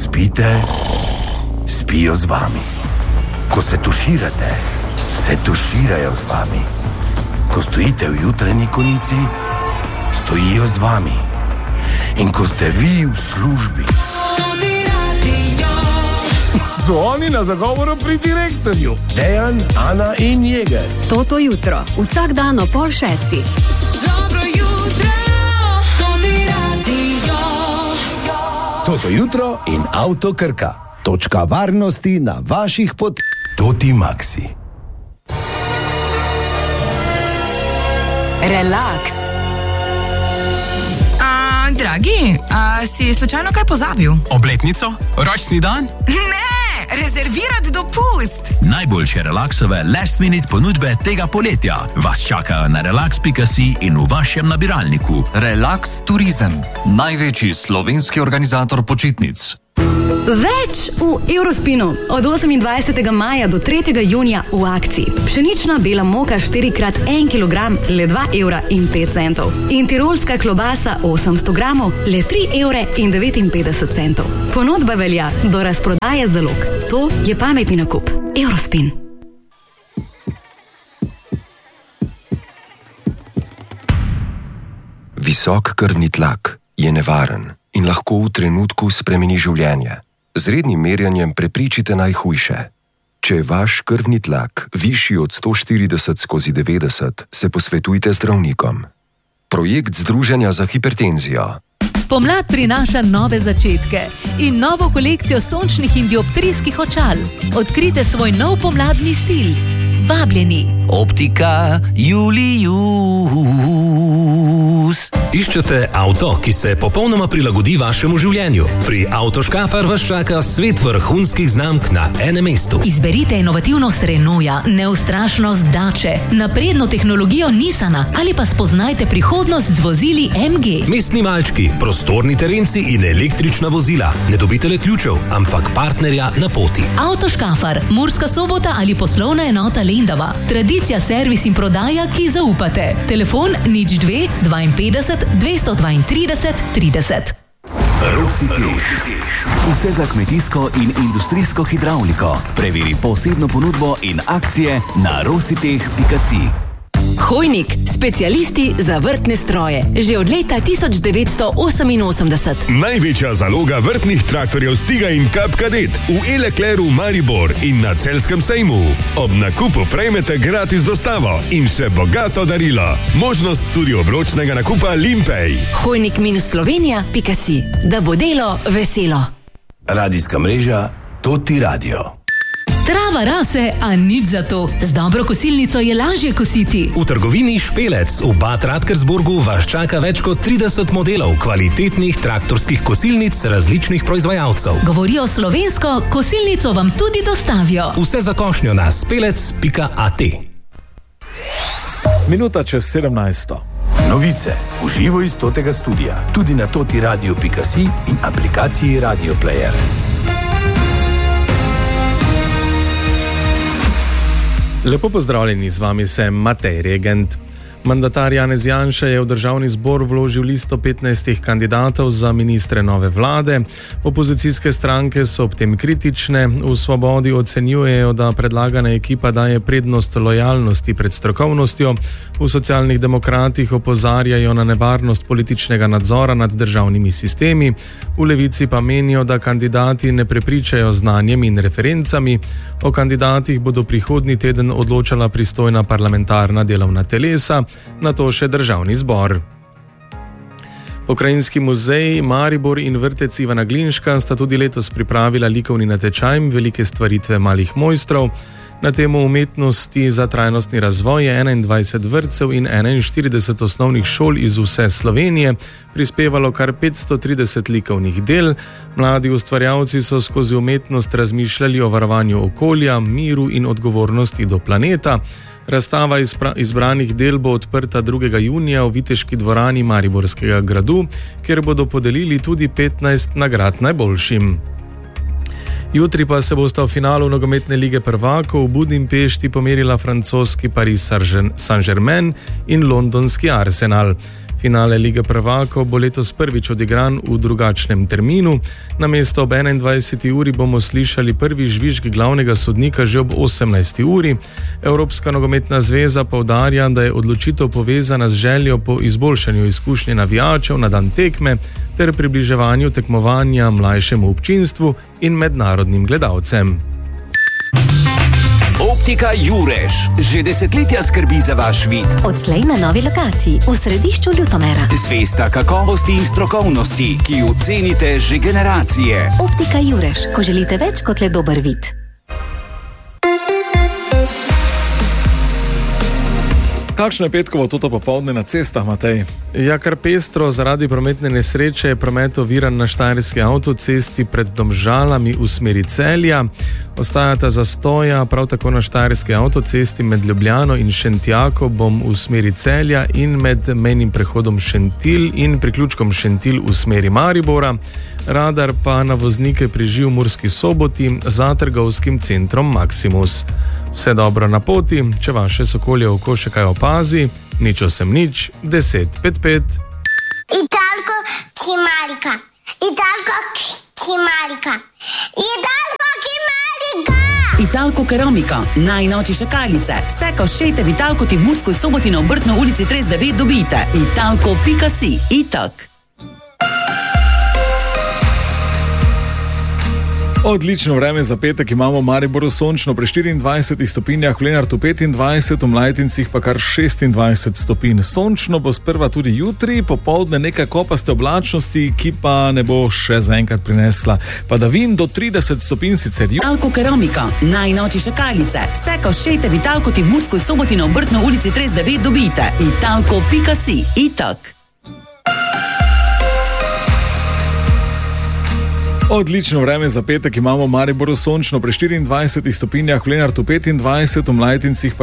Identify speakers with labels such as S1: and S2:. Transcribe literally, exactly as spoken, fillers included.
S1: spite, spijo z vami. Ko se tuširate, se tuširajo z vami. Ko stojite v jutranji konici, stojijo z vami. In ko ste vi v službi, so oni na zagovoru pri direktorju. Dejan, Ana in Jeger.
S2: Toto jutro, vsak dan o pol šestih.
S3: Dobro jutro, Toti Radio.
S1: Toto jutro in Avto Krka. Točka varnosti na vaših poteh. Toti Maxi.
S3: Relaks. A, dragi, a si slučajno kaj pozabil?
S4: Obletnico? Rojstni dan?
S3: Ne! Rezervirati dopust.
S4: Najboljše relaksove last minute ponudbe tega poletja vas čakajo na relax pika si in v vašem nabiralniku.
S5: Relax Turizem, največji slovenski organizator počitnic.
S2: Več v Eurospinu. Od osemindvajsetega maja do tretjega junija v akciji. Pšenična bela moka štiri krat en kilogram, le dva evra in pet centov. In tirolska klobasa osemsto gramov, le tri evre in devetinpetdeset centov. Ponudba velja do razprodaje zalog. To je pametni nakup. Eurospin.
S6: Visok krvni tlak je nevaren in lahko v trenutku spremeni življenje. Z rednim merjanjem prepričite najhujše. Če je vaš krvni tlak višji od sto štirideset skozi devetdeset, se posvetujte zdravnikom. Projekt Združenja za hipertenzijo.
S7: Pomlad prinaša nove začetke in novo kolekcijo sončnih in dioptrijskih očal. Odkrite svoj nov pomladni stil. Vabljeni.
S8: Optika Julius.
S9: Iščete avto, ki se popolnoma prilagodi vašemu življenju? Pri Avtoškafar vas čaka svet vrhunskih znamk na enem mestu.
S7: Izberite inovativnost Renaulta, neustrašnost Dače, napredno tehnologijo Nissana ali pa spoznajte prihodnost z vozili em ge.
S9: Mestni malčki, prostorni terenci in električna vozila. Ne dobite le ključev, ampak partnerja na poti.
S7: Avtoškafar, Murska Sobota ali poslovna enota Lendava. Tradicija, servis in prodaja, ki zaupate. Telefon nič dve dvainpetdeset dvesto dvaintrideset trideset.
S10: Rositeh. Vse za kmetijsko in industrijsko hidravliko. Preveri posebno ponudbo in akcije na rositeh pika si.
S11: Hojnik, specialisti za vrtne stroje. Že od leta tisoč devetsto oseminosemdeset.
S12: Največja zaloga vrtnih traktorjev Stiga in Kap Kadet v Elekleru Maribor in na Celjskem sejmu. Ob nakupu prejmete gratis dostavo in še bogato darilo. Možnost tudi obročnega nakupa Limpej.
S11: Hojnik slovenija pika si. Da bo delo veselo.
S1: Radijska mreža Toti Radio.
S7: Trava rase, a nič za to. Z dobro kosilnico je lažje kositi.
S9: V trgovini Špelec v Bad Radkersburgu vas čaka več kot trideset modelov kvalitetnih traktorskih kosilnic različnih proizvajalcev.
S7: Govorijo slovensko, kosilnico vam tudi dostavijo.
S9: Vse za košnjo na spelec pika at.
S13: Minuta čez sedemnajsto.
S1: Novice v živo iz Totega studia. Tudi na toti radio pika si in aplikaciji Radio Player.
S13: Lepo pozdravljeni, z vami sem Matej Regent. Mandatar Janez Janša je v državni zbor vložil listo petnajstih kandidatov za ministre nove vlade. Opozicijske stranke so ob tem kritične. V Svobodi ocenjujejo, da predlagana ekipa daje prednost lojalnosti pred strokovnostjo. V Socialnih demokratih opozarjajo na nevarnost političnega nadzora nad državnimi sistemi. V Levici pa menijo, da kandidati ne prepričajo znanjem in referencami. O kandidatih bodo prihodnji teden odločala pristojna parlamentarna delovna telesa, nato še državni zbor. Pokrajinski muzej Maribor in vrtec Ivana Glinška sta tudi letos pripravila likovni natečaj Velike stvaritve malih mojstrov. Na temo umetnosti za trajnostni razvoj je enaindvajset vrtcev in enainštirideset osnovnih šol iz vse Slovenije prispevalo kar petsto trideset likovnih del. Mladi ustvarjalci so skozi umetnost razmišljali o varovanju okolja, miru in odgovornosti do planeta. Razstava izbranih del bo odprta drugega junija v Viteški dvorani Mariborskega gradu, kjer bodo podelili tudi petnajst nagrad najboljšim. Jutri pa se bosta v finalu nogometne lige prvakov v Budimpešti pomerila francoski Paris Saint-Germain in londonski Arsenal. Finale Lige prvakov bo letos prvič odigran v drugačnem terminu. Namesto ob enaindvajseti uri bomo slišali prvi žvižg glavnega sodnika že ob osemnajsti uri. Evropska nogometna zveza poudarja, da je odločitev povezana z željo po izboljšanju izkušnje navijačev na dan tekme ter približevanju tekmovanja mlajšemu občinstvu in mednarodnim gledalcem.
S10: Optika Jurež že desetletja skrbi za vaš vid.
S14: Odslej na novi lokaciji v središču Ljutomera.
S10: Zvesta kakovosti in strokovnosti, ki jo cenite že generacije.
S14: Optika Jurež, ko želite več kot le dober vid.
S15: Kakšno je petkovo toto popoldne na cestah, Matej?
S13: Ja, kar pestro, zaradi prometne nesreče je promet oviran na štajerski avtocesti pred Domžalami v smeri Celja. Ostajata zastoja prav tako na štajerski avtocesti med Ljubljano in Šentjakobom v smeri Celja in med mejnim prehodom Šentilj in priključkom Šentilj v smeri Maribora. Radar pa na voznike priži v Murski Soboti za trgovskim centrom Maximus. Vse dobro na poti, če vaše sokolje oko še kaj opazi, nič osem nič, deset pet pet.
S16: Italko Kimarika, Italko Kimarika, Italko Kimarika.
S17: Italko Keramika, najnoči šakalice. Vse, ko šejte v Italko ti v Murskoj Soboti na Obrtno ulici trideset devet dobite. Italko pika si, Itak.
S15: Odlično vreme za petek imamo v Mariboru sončno pri štiriindvajsetih stopinjah, v Lenartu petindvajset, v Mlajtincih pa kar šestindvajset stopinj. Sončno bo sprva tudi jutri, popoldne nekaj kopaste oblačnosti, ki pa ne bo še zaenkrat prinesla padavin, do trideset stopinj sicer.
S17: Italko Keramika, najnoči šakalice. Vse, ko šejte v Italko ti v Murskoj Soboti na Obrtno ulici trideset devet dobite. Italko pika si, Itak.
S15: Odlično vreme za petek imamo v Mariboru sončno pri štiriindvajsetih stopinjah, v Lenartu petindvajset, v Mlajtincih pa